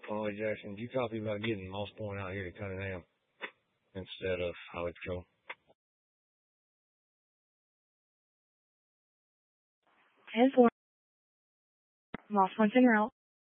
Conway Jackson, do you copy about getting Moss Point out here to Cunningham instead of Highway Patrol? 10-4. Moss Point's en route.